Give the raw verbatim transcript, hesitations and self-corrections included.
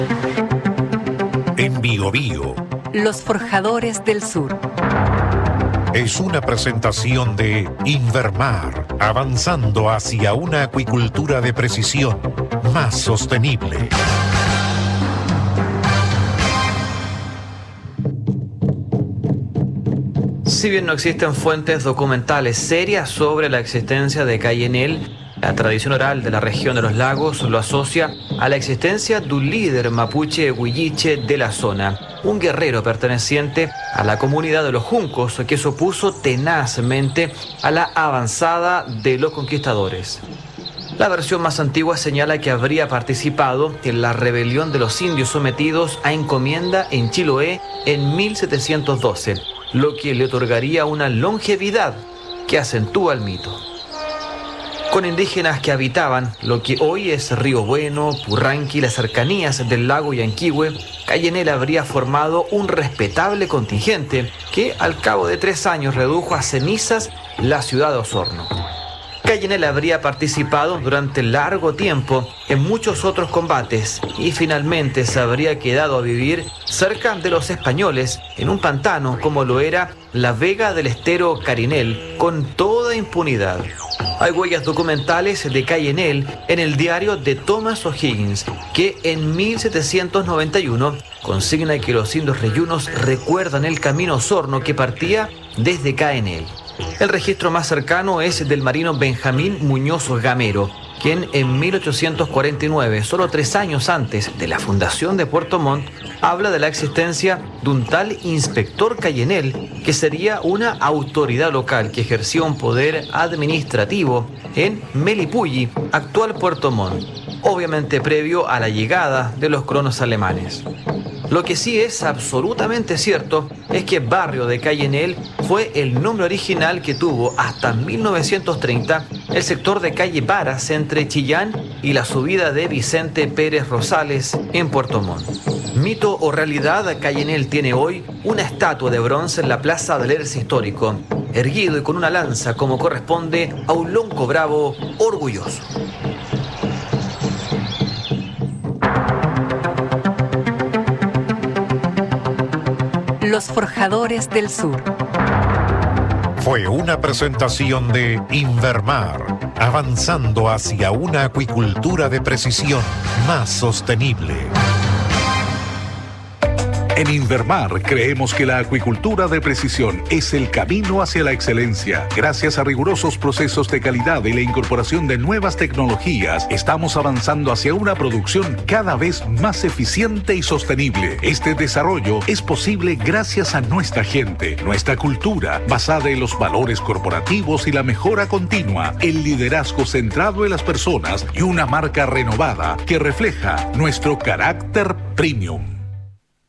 En Bio Bio, Los Forjadores del Sur. Es una presentación de Invermar, avanzando hacia una acuicultura de precisión más sostenible. Si bien no existen fuentes documentales serias sobre la existencia de Cayennel, la tradición oral de la región de los lagos lo asocia a la existencia de un líder mapuche huilliche de la zona, un guerrero perteneciente a la comunidad de los Juncos que se opuso tenazmente a la avanzada de los conquistadores. La versión más antigua señala que habría participado en la rebelión de los indios sometidos a encomienda en Chiloé en mil setecientos doce, lo que le otorgaría una longevidad que acentúa el mito. Con indígenas que habitaban lo que hoy es Río Bueno, Purranqui y las cercanías del lago Yanquihue, Cayennel habría formado un respetable contingente que al cabo de tres años redujo a cenizas la ciudad de Osorno. Cayennel habría participado durante largo tiempo en muchos otros combates y finalmente se habría quedado a vivir cerca de los españoles en un pantano como lo era la Vega del Estero Carinel con toda impunidad. Hay huellas documentales de Cayennel en el diario de Thomas O'Higgins, que en mil setecientos noventa y uno consigna que los indios reyunos recuerdan el camino a Osorno que partía desde Cayennel. El registro más cercano es del marino Benjamín Muñoz Gamero, quien en mil ochocientos cuarenta y nueve, solo tres años antes de la fundación de Puerto Montt, habla de la existencia de un tal inspector Cayennel, que sería una autoridad local que ejercía un poder administrativo en Melipulli, actual Puerto Montt, obviamente previo a la llegada de los colonos alemanes. Lo que sí es absolutamente cierto es que Barrio de Cayennel fue el nombre original que tuvo hasta mil novecientos treinta el sector de calle Varas entre Chillán y la subida de Vicente Pérez Rosales en Puerto Montt. Mito o realidad, Cayennel tiene hoy una estatua de bronce en la Plaza del Erce Histórico, erguido y con una lanza como corresponde a un lonco bravo orgulloso. Los Forjadores del Sur. Fue una presentación de Invermar, avanzando hacia una acuicultura de precisión más sostenible. En Invermar creemos que la acuicultura de precisión es el camino hacia la excelencia. Gracias a rigurosos procesos de calidad y la incorporación de nuevas tecnologías, estamos avanzando hacia una producción cada vez más eficiente y sostenible. Este desarrollo es posible gracias a nuestra gente, nuestra cultura, basada en los valores corporativos y la mejora continua, el liderazgo centrado en las personas y una marca renovada que refleja nuestro carácter premium.